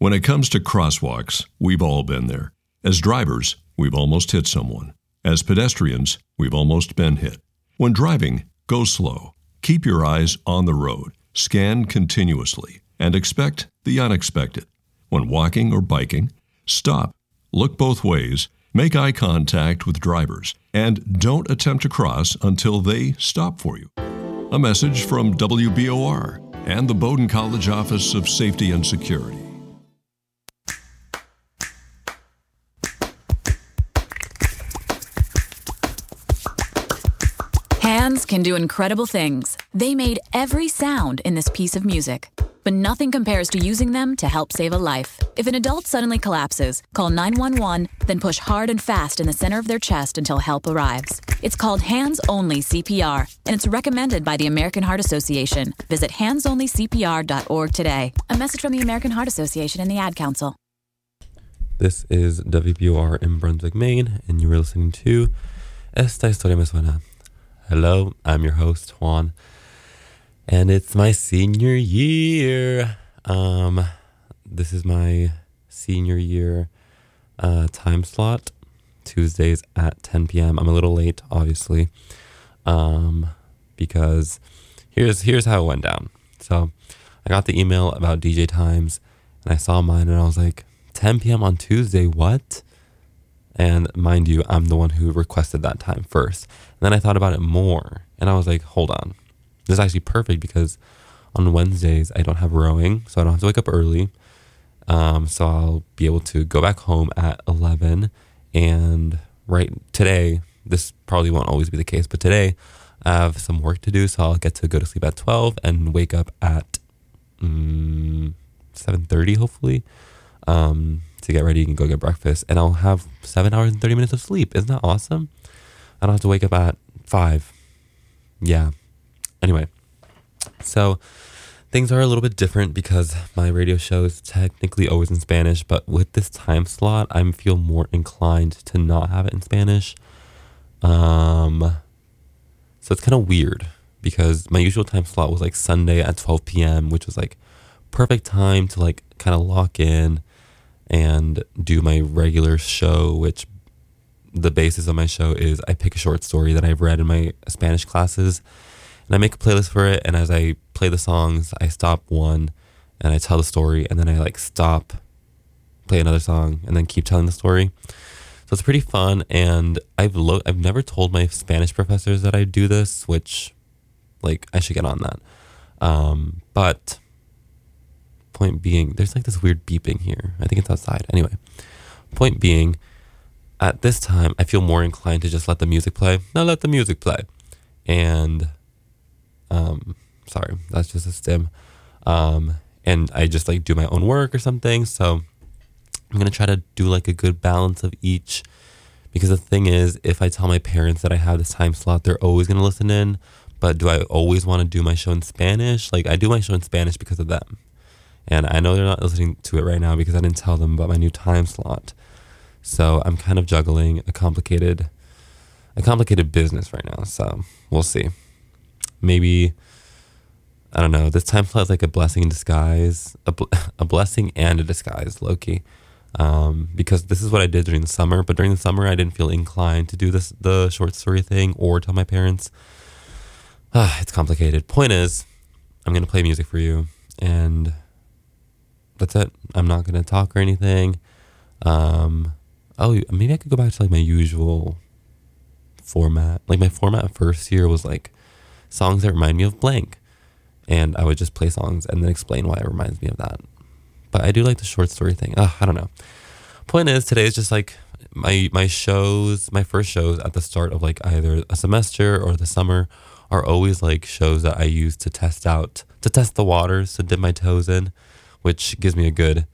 When it comes to crosswalks, we've all been there. As drivers, we've almost hit someone. As pedestrians, we've almost been hit. When driving, go slow. Keep your eyes on the road. Scan continuously and expect the unexpected. When walking or biking, stop, look both ways, make eye contact with drivers, and don't attempt to cross until they stop for you. A message from WBOR and the Bowdoin College Office of Safety and Security. Hands can do incredible things. They made every sound in this piece of music. But nothing compares to using them to help save a life. If an adult suddenly collapses, call 911, then push hard and fast in the center of their chest until help arrives. It's called Hands-Only CPR, and it's recommended by the American Heart Association. Visit handsonlycpr.org today. A message from the American Heart Association and the Ad Council. This is WBOR in Brunswick, Maine, and you are listening to Esta Historia Me Suena. Hello, I'm your host, Juan, and it's my senior year. This is my senior year time slot, Tuesdays at 10 p.m. I'm a little late, obviously, because here's how it went down. So I got the email about DJ times, and I saw mine, and I was like, 10 p.m. on Tuesday, what? And mind you, I'm the one who requested that time first. And then I thought about it more, and I was like, hold on. This is actually perfect because on Wednesdays, I don't have rowing, so I don't have to wake up early. So I'll be able to go back home at 11. And right today, this probably won't always be the case, but today I have some work to do, so I'll get to go to sleep at 12 and wake up at 7:30, hopefully. To get ready and go get breakfast, and I'll have 7 hours and 30 minutes of sleep. Isn't that awesome? I don't have to wake up at 5. Yeah. Anyway, so things are a little bit different because my radio show is technically always in Spanish, but with this time slot, I feel more inclined to not have it in Spanish. So it's kind of weird because my usual time slot was like Sunday at 12 p.m., which was like perfect time to like kind of lock in and do my regular show, which the basis of my show is I pick a short story that I've read in my Spanish classes, and I make a playlist for it, and as I play the songs, I stop one, and I tell the story, and then I like stop, play another song, and then keep telling the story. So it's pretty fun, and I've never told my Spanish professors that I do this, which, like, I should get on that. But point being, there's like this weird beeping here. I think it's outside. Anyway, point being, at this time, I feel more inclined to just let the music play. Now let the music play. And, sorry, that's just a stim. And I just like do my own work or something. So I'm going to try to do like a good balance of each. Because the thing is, if I tell my parents that I have this time slot, they're always going to listen in. But do I always want to do my show in Spanish? Like, I do my show in Spanish because of them. And I know they're not listening to it right now because I didn't tell them about my new time slot. So I'm kind of juggling a complicated business right now. So we'll see. Maybe, I don't know. This time slot is like a blessing in disguise, a blessing and a disguise, low-key. Because this is what I did during the summer. But during the summer, I didn't feel inclined to do the short story thing or tell my parents. It's complicated. Point is, I'm going to play music for you. And that's it. I'm not going to talk or anything. Maybe I could go back to like my usual format. Like my format first year was like songs that remind me of blank. And I would just play songs and then explain why it reminds me of that. But I do like the short story thing. I don't know. Point is, today is just like my first shows at the start of like either a semester or the summer are always like shows that I use to test the waters, to dip my toes in. Which gives me a good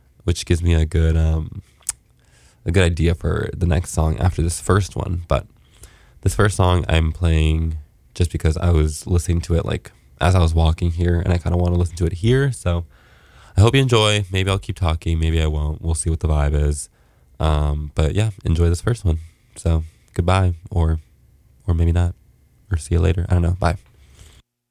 idea for the next song after this first one. But this first song I'm playing just because I was listening to it like as I was walking here, and I kind of want to listen to it here. So I hope you enjoy. Maybe I'll keep talking. Maybe I won't. We'll see what the vibe is. But yeah, enjoy this first one. So goodbye, or maybe not, or see you later. I don't know. Bye.